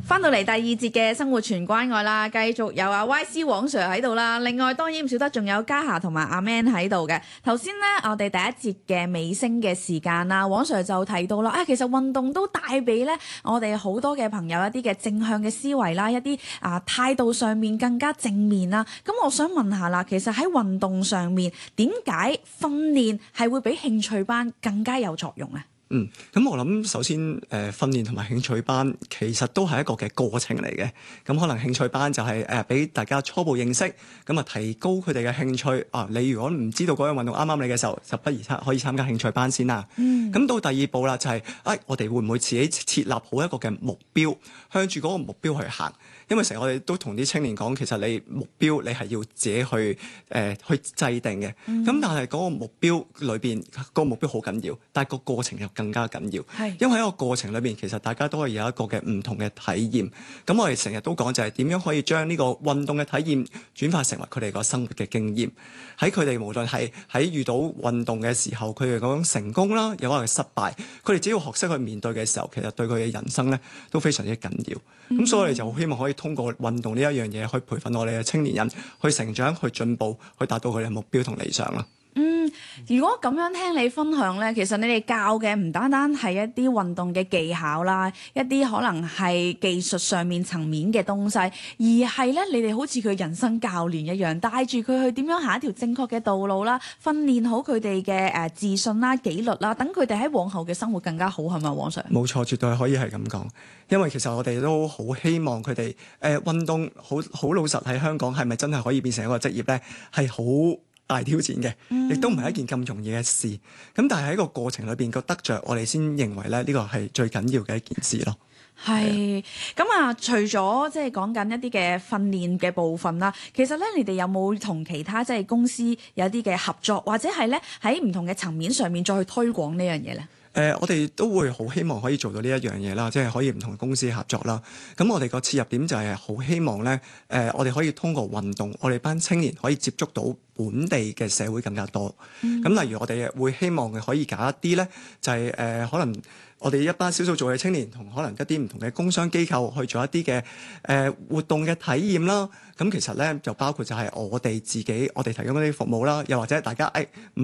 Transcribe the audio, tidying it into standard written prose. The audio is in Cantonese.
翻到嚟第二節嘅生活全關愛啦，繼續有阿 YC 黃 Sir 喺度啦，另外當然唔少得仲有嘉霞同埋阿 Man 喺度嘅。頭先咧我哋第一節嘅尾聲嘅時間啦，黃 Sir 就提到啦，其實運動都帶俾咧我哋好多嘅朋友一啲嘅正向嘅思維啦，一啲態度上面更加正面啦。咁我想問下啦，其實喺運動上面點解訓練係會比興趣班更加有作用咧？ 咁我諗首先訓練同埋興趣班其實都係一個嘅過程嚟嘅。咁可能興趣班就係俾大家初步認識，咁提高佢哋嘅興趣。你如果唔知道嗰樣運動啱啱你嘅時候，就不如可以參加興趣班先啦。咁到第二步啦，就係我哋會唔會自己設立好一個嘅目標，向住嗰個目標去行？因為成日我哋都同啲青年講，其實你目標你係要自己去制定嘅。咁但係嗰個目標裏邊，個目標好緊要，但係個過程又更加緊要。因為喺個過程裏邊，其實大家都係有一個嘅唔同嘅體驗。咁我哋成日都講就係點樣可以將呢個運動嘅體驗轉化成為佢哋個生活嘅經驗。喺佢哋無論係喺遇到運動嘅時候，佢哋嗰種成功啦，有可能失敗，佢哋只要學識去面對嘅時候，其實對佢嘅人生咧都非常之緊要。咁所以我哋就希望可以通過運動呢一樣嘢，去培訓我哋嘅青年人去成長、去進步、去達到佢哋嘅目標同理想啦。 如果咁樣聽你分享咧，其實你哋教嘅唔單單係一啲運動嘅技巧啦，一啲可能係技術上面層面嘅東西，而係咧你哋好似佢人生教練一樣，帶住佢去點樣行一條正確嘅道路啦，訓練好佢哋嘅自信啦、紀律啦，等佢哋喺往後嘅生活更加好，係咪黃 Sir？冇錯，絕對可以係咁講，因為其實我哋都好希望佢哋運動好老實喺香港係咪真係可以變成一個職業咧？係好大挑戰嘅，亦都唔係一件咁容易嘅事。咁但係喺個過程裏邊個得着，我哋先認為咧呢個係最緊要嘅一件事咯。 係咁除咗即係講緊一啲嘅訓練嘅部分啦，其實咧你哋有冇同其他即係公司有啲嘅合作，或者係咧喺唔同嘅層面上面再去推廣呢樣嘢咧？ 我哋都會好希望可以做到呢一樣嘢啦，即係可以唔同嘅公司合作啦。咁我哋個切入點就係好希望咧，我哋可以通過運動，我哋班青年可以接觸到本地嘅社會更加多。咁例如我哋會希望可以搞一啲咧，就係可能我哋一班少數族裔青年同可能一啲唔同嘅工商機構去做一啲嘅活動嘅體驗啦。咁其實咧就包括就係我哋自己，我哋提供一啲服務啦，又或者大家唔